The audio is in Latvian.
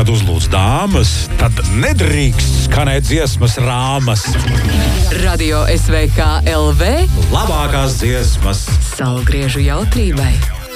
kad uzlūdz dāmas, tad nedrīkst skanēt dziesmas rāmas. Radio SVK LV Labākās dziesmas saulgriežu jautrībai.